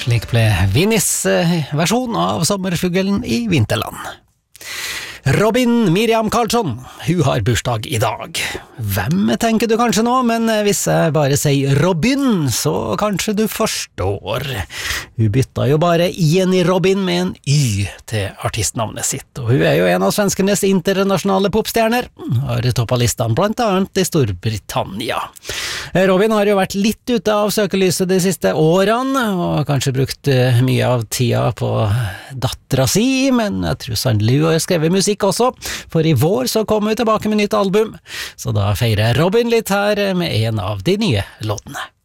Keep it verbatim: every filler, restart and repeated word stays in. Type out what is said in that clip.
Slik ble Vinnis versjon av Sommerfuglen i Vinterland. Robin Miriam Karlsson, hun har bursdag i dag. Hvem tenker du kanskje nå, men hvis jeg bare sier Robin, så kanskje du forstår. Hun bytta jo bare I-en i Robin med en Y til artistnavnet sitt, og hun er jo en av svenskenes internasjonale popstjerner, har toppet listene blant annet i Storbritannia. Robin har jo vært litt ute av søkelyset de siste årene, og kanskje brukt mye av tida på dattera si, men jeg tror sannelig hun har skrevet musikk også, for i vår så kom hun tilbake med nytt album, så da feirer Robin litt her med en av de nye låtene.